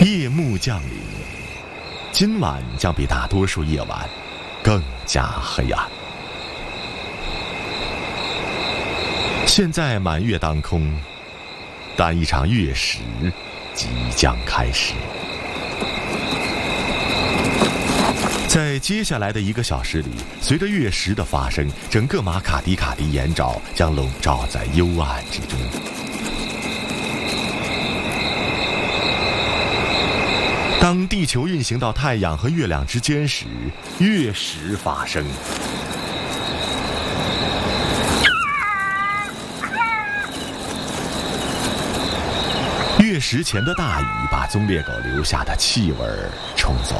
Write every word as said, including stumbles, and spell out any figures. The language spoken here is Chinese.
夜幕降临，今晚将比大多数夜晚更加黑暗。现在满月当空，但一场月食即将开始。在接下来的一个小时里，随着月食的发生，整个马卡迪卡迪岩沼将笼罩在幽暗之中。当地球运行到太阳和月亮之间时，月食发生。月食前的大雨把棕猎狗留下的气味冲走